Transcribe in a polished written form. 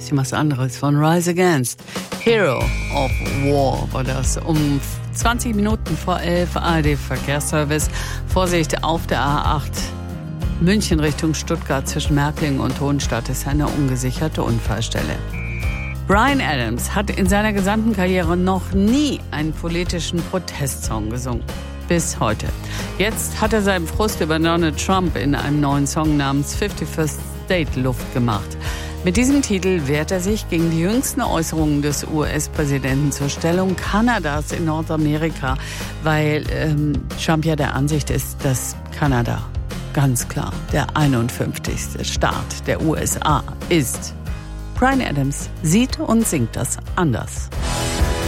bisschen was anderes von Rise Against. Hero of War war das. Um 20 Minuten vor 11 ARD-Verkehrsservice. Vorsicht auf der A8. München Richtung Stuttgart zwischen Märklingen und Hohenstadt ist eine ungesicherte Unfallstelle. Bryan Adams hat in seiner gesamten Karriere noch nie einen politischen Protestsong gesungen. Bis heute. Jetzt hat er seinen Frust über Donald Trump in einem neuen Song namens 51st State Luft gemacht. Mit diesem Titel wehrt er sich gegen die jüngsten Äußerungen des US-Präsidenten zur Stellung Kanadas in Nordamerika, weil Trump ja der Ansicht ist, dass Kanada ganz klar der 51. Staat der USA ist. Bryan Adams sieht und singt das anders.